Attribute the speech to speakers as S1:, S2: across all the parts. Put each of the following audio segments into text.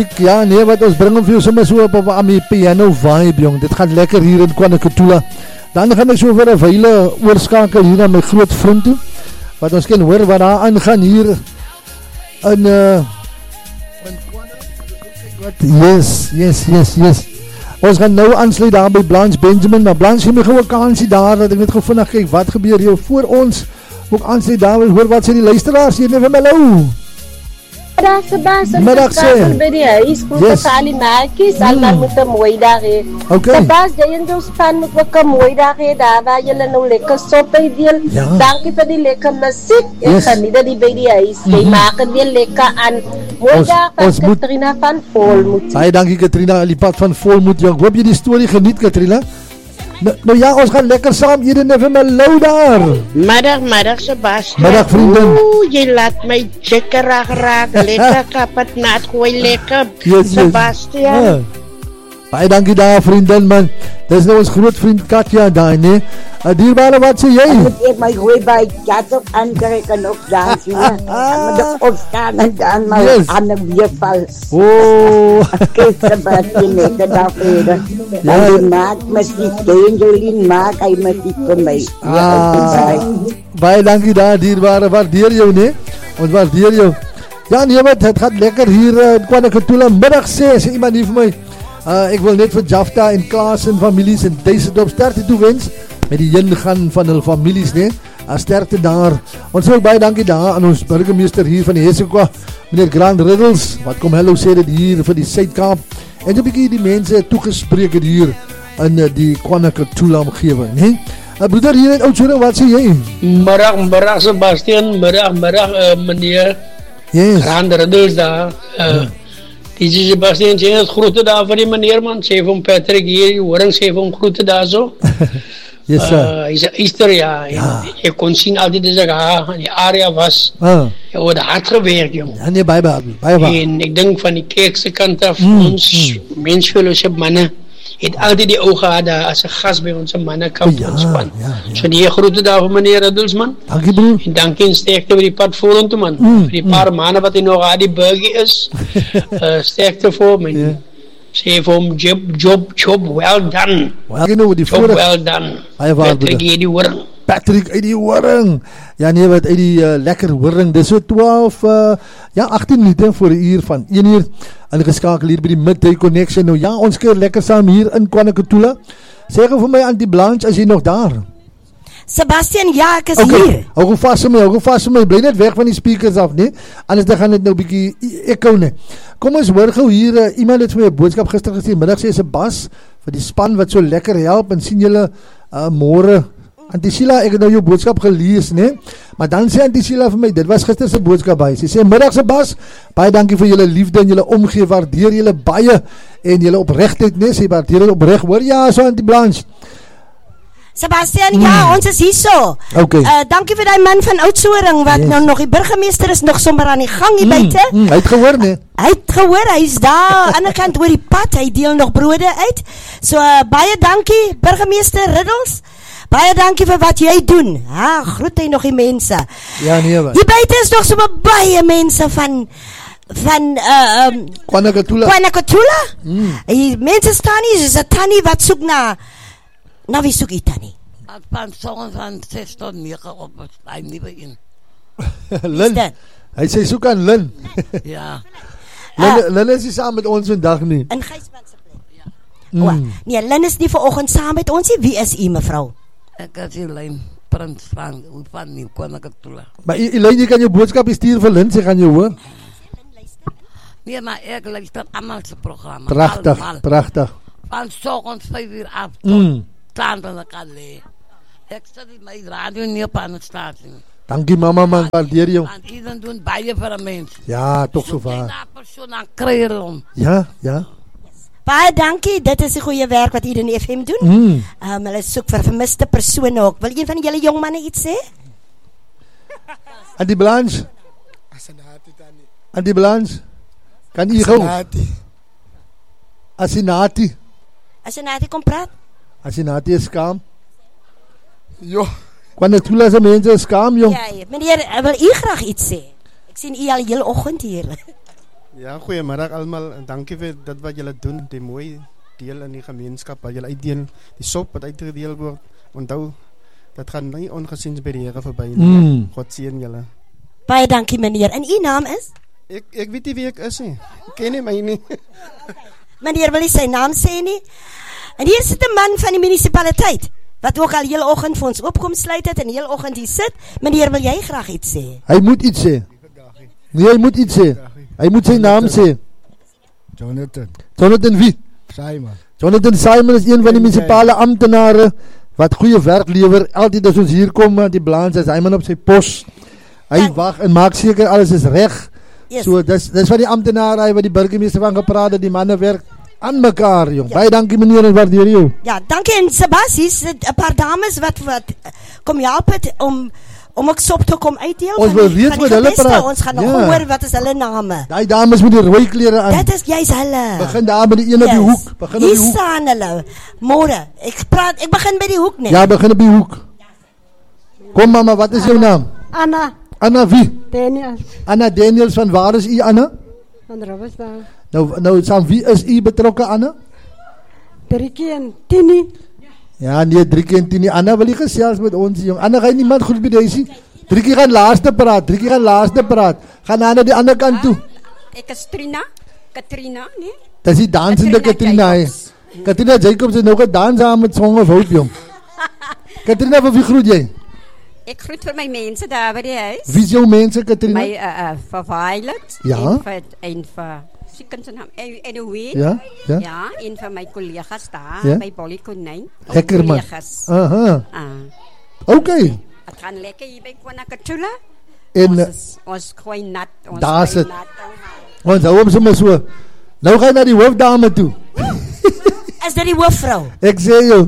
S1: Ja, nee, wat ons bring hom vir jou sommer so op aan die piano vibe, jong. Dit gaan lekker hier in KwaNoketola. Dan gaan ek so vir 'n wyle oorskakel hier na my groot vriend toe, wat ons kan hoor wat daar aangaan hier in Yes. Ons gaan nou aansluit daar by Blanche Benjamin, maar Blanche gee my gou 'n kansie daar, dat ek net gou vinnig kyk wat gebeur hier voor ons. Ook aansluit daar, hoor wat sê die luisteraars hier net vir my lou.
S2: Middag sê by die huis, groete vir al die maatjies, almal moet 'n mooi dag hê. Sabas, jy en jou span moet ook 'n mooi dag hê, daar waar julle nou lekker sop uitdeel. Dankie vir die lekker musiek. Ek geniet dit by die huis. Jy maak dit weer lekker aan. Mooi dag van Katrina van Volmoed.
S1: Baie dankie Katrina, die pad van Volmoed. Ek hoop jy die storie geniet, Katrina. Nou ja, ons gaan lekker saam hier in my lou daar.
S2: Middag Sebastian.
S1: Middag vriendin.
S2: Jy laat my lekker raak. Lekker kapat naad gooi lekker. Sebastian.
S1: Baie dankie daar vriendin man. Dis nou ons groot vriend Katja daar, nee. Dierbare, wat sê jy?
S3: Ek my gooi by Katja aan kry kan ook dans, ja. Met die opstaan en dan maar aan die weerval. Ek Sebastian net daar vrede. Ja, maak muziek, Jolien maak hy muziek vir my.
S1: Baie dankie daar, dierbare, waardeer jou, nee. Ons waardeer jou. Ja, nee, wat, het gaat lekker hier in KwaNoketola. Middag sê iemand hier vir my. Ek wil net vir Jafta en Klaas en families en Duisendorp sterkte toewens met die ingaan van hulle families, nee. Sterkte daar. Ons sê ook baie dankie daar aan ons burgemeester hier van die Hesekwa, meneer Grant Riddles, wat kom hallo sê dit hier vir die Suid-Kaap en so bykie die mense toegespreek het hier in die KwaNoketola omgewing, nee. Broeder hier in Oudtshoorn, wat sê jy?
S4: Middag Sebastian, middag meneer Grant Riddles daar. Die Sebastian sê het groete daar vir die meneer man, sê vir Patrick hier, die horing sê vir hom groete daar so.
S1: Yes sir.
S4: Hy sê Easter ja. Ek kon sien altyd as ek in die area was. Hy het hard gewerk jong.
S1: Ja nee, baie.
S4: En ek dink van die kerkse kant af, ons mensfellowship manne het altyd die oog gehad as 'n gas by ons mannekamp ontspan. So die groete daar vir meneer Riddles man.
S1: Dankie broer.
S4: En dankie en sterkte vir die pad vorentoe man. Vir die paar maanden wat hy nog aan die burgie is. Sterkte voor my. Sê vir hom job well done. Job well done. Patrick uit die horing.
S1: Patrick uit die horing. Ja nee, wat uit die lekker horing. Dis so 18 minute voor die uur van 1 uur. En geskakel hier by die Midday Connection. Nou ja, ons keer lekker saam hier in KwaNoketola. Sê gou vir my Auntie Blanche, as jy nog daar?
S5: Sebastian, ja, ek is hier.
S1: Hou gou vas vir my, bly net weg van die speakers af, nee? Anders dan gaan dit nou bykie ekkou, nee. Kom ons hoor gou hier, iemand het vir my 'n boodskap gister gesê, middag sê Sebas, vir die span wat so lekker help, en sien julle môre. Auntie Sheila, ek het nou jou boodskap gelees, nee? Maar dan sê Auntie Sheila vir my, dit was gister se boodskap by. Sy sê, middag Sebas, baie dankie vir julle liefde en julle omgee, waardeer julle baie, en julle opregtheid, nee? Sy waardeer julle opreg, hoor? Ja, so Auntie Blanche.
S5: Sebastian, ja, ons is hier so.
S1: Okay.
S5: Dankie vir die man van Oudtshoorn, wat nou nog, die burgemeester is nog sommer aan die gang hier buite.
S1: Hy het gehoor, nee?
S5: Hy het gehoor, hy is daar, aan die kant oor die pad, hy deel nog brode uit. So, baie dankie, burgemeester Riddles. Baie dankie vir wat jy doen. Groet hy nog die mense.
S1: Ja, nee, wat?
S5: Hier buite is nog sommer baie mense van KwaNoketola. Die mense staan hier, is 'n tannie wat soek na wie soek jy tannie?
S6: Van songen van 6 tot 9 op hy nie by een.
S1: Lin, hy sê soek aan Lin.
S6: Ja.
S1: Lin is nie saam met ons vandag nie.
S5: In Gysman se plek. Nee, Lin is nie vanoggend saam met ons nie. Wie is u mevrou?
S6: Ek is die Lyn Prins van die KwaNoketola.
S1: Maar Elaine, jy kan jou boodskap stuur vir Lin, sy gaan jou hoor.
S6: Nee, maar ek luister almal se programma.
S1: Pragtig.
S6: Van songens 5 uur af tot staan dan kan lê. Ek sit my radio nie op aan die stasie.
S1: Dankie mama man, waardeer jou.
S6: Want iedereen doen baie vir 'n mens.
S1: Ja, toch so vaar.
S6: Na persoon aan kry hom.
S1: Ja.
S5: Baie dankie, dit is die goeie werk wat hier in die FM doen. Hulle soek vir vermiste persone ook. Wil een van julle jong manne iets sê?
S1: Auntie Blanche. Auntie Blanche. Kan jy gou? Asinati,
S5: kom praat.
S1: Asinati is skaam.
S7: Jo.
S1: KwaNoketola se mense is skaam, jong.
S5: Ja, meneer, wil u graag iets sê? Ek sien u al heel oggend hier.
S8: Ja, goeiemiddag almal. Dankie vir dit wat julle doen. Die mooi deel in die gemeenskap wat julle uitdeel. Die sop wat uitgedeel word. Onthou, dat gaan nie ongesiens by die Here verby nie. God seën julle.
S5: Baie dankie meneer. En u naam is?
S8: Ek weet nie wie ek is nie. Ek ken nie my nie.
S5: Meneer wil nie sy naam sê nie. En hier sit 'n man van die munisipaliteit wat ook al heel oggend vir ons opkom sluit het en heel oggend hier sit. Meneer, wil jy graag iets sê?
S1: Hy moet iets sê. Nee, hy moet iets sê. Hy moet sy naam sê. Jonathan wie?
S9: Simon.
S1: Jonathan Simon is een van die munisipale amptenare wat goeie werk lewer. Altyd as ons hier kom, die balans is hy man op sy pos. Hy wag en maak seker alles is reg.
S5: Yes.
S1: So dis van die amptenare wat die burgemeester van gepraat het, die manne werk aan mekaar, jong. Ja. Baie dankie meneer en waardeer jou.
S5: Ja, dankie en Sebastius, 'n paar dames wat kom help het om ook sop te kom uitdeel.
S1: Ons wil weet wat hulle praat.
S5: Ons gaan nog hoor wat is hulle name.
S1: Daai dames met die rooi klere aan.
S5: Dit is jy's hulle.
S1: Begin daar by die een op die hoek. Begin op die hoek.
S5: Hier staan hulle. Môre. Ek begin by die hoek net.
S1: Ja, begin op die hoek. Kom mama, wat is jou naam?
S10: Anna.
S1: Anna wie?
S10: Daniels.
S1: Anna Daniels, van waar is u Anna?
S10: Van Robbesdal.
S1: Nou saam wie is u betrokke Anna?
S10: Driekie en Tini.
S1: Ja, nee, Driekie en Tini. Anna wil nie gesels met ons jong. Anna gaan niemand goed by Daisy. Driekie gaan laaste praat. Gaan na die ander kant toe.
S11: Ek is Katrina, nee?
S1: Dis die dansende Katrina. Katrina Jacobs het nou gedans saam met songe hoop jong. Katrina, vir wie groet jy?
S11: Ek groet vir my mense daar by die huis.
S1: Wie is jou mense, Katrina?
S11: My vir Violet.
S1: Ja.
S11: En vir Sikens en Edwin.
S1: Ja.
S11: Ja, en vir my kollegas daar by Bolly Konyn.
S1: Lekker man. Aha. Okay.
S11: Ek gaan lekker hier by Kwanakatula.
S1: En
S11: ons gooi nat.
S1: Daar sit. Ons hou hom sommer so. Nou gaan na die hoofdame toe.
S5: Is dit die hoofvrou?
S1: Ek sê jou.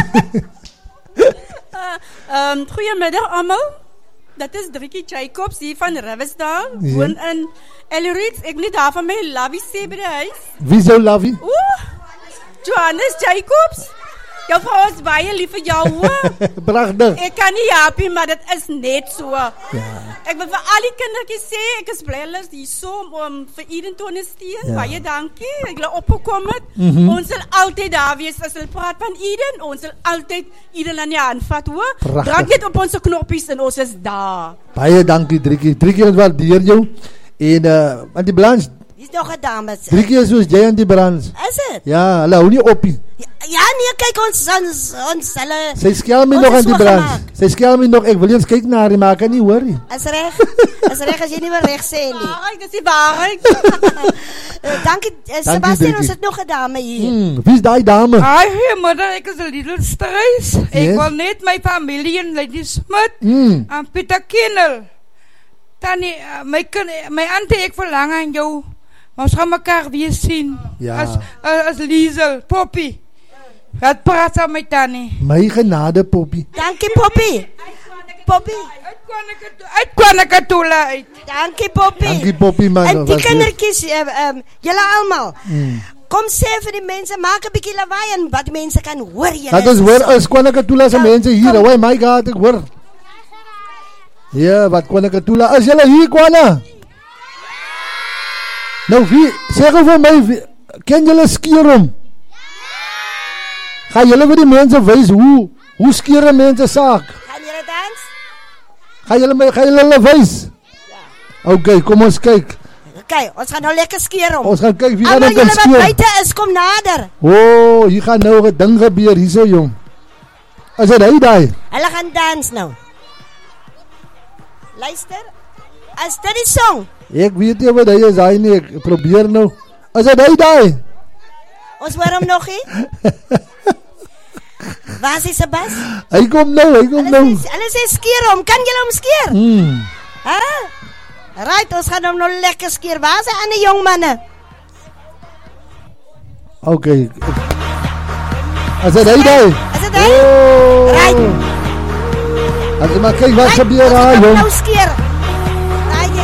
S12: Goeiemiddag almal. Dit is Driekie Jacobs hier van Riversdal. Woon in Elleries. Ek net daar van my Lovie sê by die huis.
S1: Wie is jou Lovie?
S12: Johannes Jacobs. Jou vrou is baie lief vir jou, hoor.
S1: Pragtig.
S12: Ek kan nie happy, maar dit is net so. Ja. Ek wil vir al die kindertjies sê, ek is bly hulle is hier so om vir Eden te ondersteun. Ja. Baie dankie. Ek het opgekom het. Ons sal altyd daar wees as hulle praat van Eden. Ons sal altyd Eden aan die hand vat, hoor. Druk net op ons knoppies en ons is daar.
S1: Baie dankie, Driekie. Driekie, ons waardeer jou. En aan die balans.
S5: Dis nog 'n dames.
S1: Driekie is soos jy aan die brands.
S5: Is dit?
S1: Ja, hulle hou nie op nie.
S5: Ja, nee, kyk ons hulle.
S1: Sy skel my nog aan die brands. Sy skel my nog. Ek wil eens kyk na haar, maar kan nie hoor nie.
S5: Is reg as jy nie wil reg sê nie.
S12: Dis die waarheid.
S5: Dankie Sebastian, ons het nog 'n dame hier.
S1: Wie is daai dame?
S13: Hi, moeder, ek is Lidl Struis. Ek wil net my familie en Lady Smit en Pieter Kennel. Tannie, my auntie, ek verlang aan jou. Ons gaan mekaar weer sien.
S1: Ja.
S13: As Liesel, Poppy. Wat praat saam met Tannie?
S1: My genade, Poppy.
S5: Dankie, Poppy. Poppy.
S13: Uit Kwanakatula uit.
S5: Dankie, Poppy.
S1: Dankie, Poppy, man.
S5: En die kindertjies, julle almal. Kom sê vir die mense, maak 'n bietjie lawaai en wat die mense kan hoor.
S1: Dat is hoor, as Kwanakatula se mense hier. Oh my God, ek hoor. Ja, wat Kwanakatula. As julle hier, Kwana. Nou wie, sê gou vir my, ken julle Skeerom? Gaan julle vir die mense wys hoe skeer mense saak?
S5: Gaan julle dans?
S1: Gaan julle hulle wys? Ja. Okay, kom ons kyk.
S5: Okay, ons gaan nou lekker skeer om.
S1: Ons gaan kyk wie gaan kan skeer.
S5: Almal wat buite is, kom nader.
S1: Hier gaan nou 'n ding gebeur hierso jong. Is dit hy daai?
S5: Hulle gaan dans nou. Luister. Is dit die song?
S1: Ek weet nie wat hy is, hy nie. Ek probeer nou. Is dit hy daai?
S5: Ons hoor hom nog nie. Waar is Sebas?
S1: Hy kom nou.
S5: Hulle sê skeer hom. Kan julle hom skeer? Right, ons gaan hom nou lekker skeer. Waar is die ander jong manne?
S1: Okay. Is dit hy daai?
S5: Is dit hy? Right.
S1: As jy maar kyk wat gebeur daar, jong.
S5: Nou skeer.